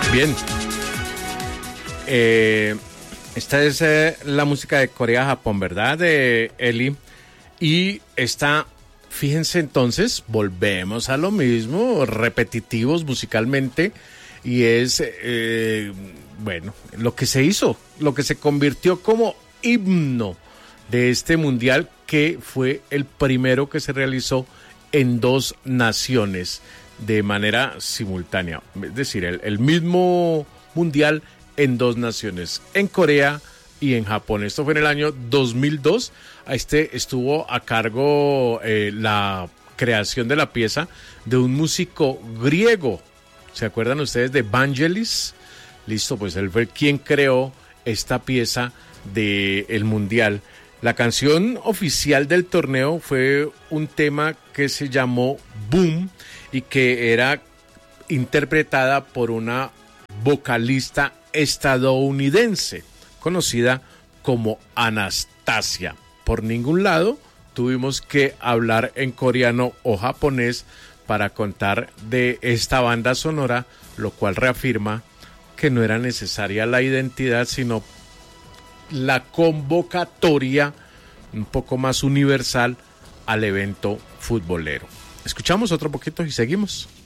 Bien. Esta es la música de Corea-Japón, ¿verdad? De Eli. Y esta, fíjense entonces, volvemos a lo mismo, repetitivos musicalmente. Y es, bueno, lo que se hizo, lo que se convirtió como himno de este mundial, que fue el primero que se realizó en 2 naciones de manera simultánea. Es decir, el mismo mundial en 2 naciones, en Corea y en Japón. Esto fue en el año 2002. Estuvo a cargo la creación de la pieza de un músico griego. ¿Se acuerdan ustedes de Vangelis? Listo, pues él fue quien creó esta pieza del mundial. La canción oficial del torneo fue un tema que se llamó Boom y que era interpretada por una vocalista estadounidense conocida como Anastasia. Por ningún lado tuvimos que hablar en coreano o japonés para contar de esta banda sonora, lo cual reafirma que no era necesaria la identidad, sino la convocatoria un poco más universal al evento futbolero. Escuchamos otro poquito y seguimos.